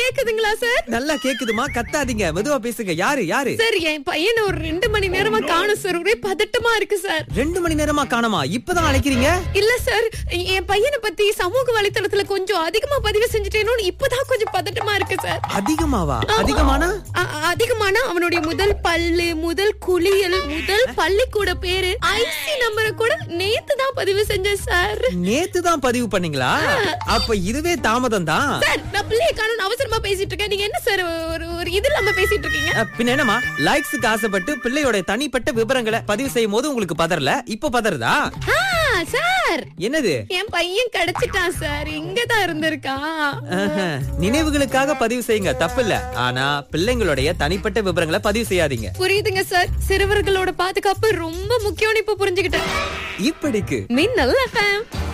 கேக்குதுங்களா சார்? நல்லா கேக்குதுமா, கத்தாதீங்க, மெதுவா பேசுங்க. யாரு யாரு? சார், என் பையனை ஒரு 2 மணி நேரமா காணோம் சார். ஒரே பதட்டமா இருக்கு சார். 2 மணி நேரமா காணோமா? இப்பதான் அழைக்கிறீங்க? இல்ல சார், என் பையனை பத்தி சமூக வலைத்தளத்துல கொஞ்சம் அதிகமா பதிவு செஞ்சுட்டேனோன்னு இப்பதான் கொஞ்சம் பதட்டமா இருக்கு சார். அதிகமாவா? அதிகமானா? அதிகமானா அவனுடைய முதல் பல்லு, முதல் குளியல், முதல் பள்ளிக்கூட பேரு, ஐசி நம்பரை கூட நேத்து தான் பதிவு செஞ்சேன் சார். நேத்து தான் பதிவு பண்ணீங்களா? அப்ப இதுவே தாமதம் தான் சார். நான் பிள்ளைய காணோம்னு அவசரமா பேசிட்டு இருக்கேன். நீங்க என்ன சார் ஒரு இது இல்லாம பேசிட்டு இருக்கீங்க? பின்ன என்னமா, லைக்ஸுக்கு ஆசைப்பட்டு பிள்ளையோட தனிப்பட்ட விவரங்களை பதிவு செய்யும் போது உங்களுக்கு பதறல, இப்ப பதறதா? சார், என்னது? என் பையன் கிடைச்சிட்டான் சார். இங்கதான் இருந்திருக்கான். நினைவுகளுக்காக பதிவு செய்யுங்க, தப்பில்ல. ஆனா பிள்ளைங்களுடைய தனிப்பட்ட விவரங்களை பதிவு செய்யாதீங்க. புரியுதுங்க சார். சிறுவர்களோட பாதுகாப்பு ரொம்ப முக்கியம்னு இப்ப புரிஞ்சுக்கிட்டேன். இப்படிக்கு மின்னல் FM.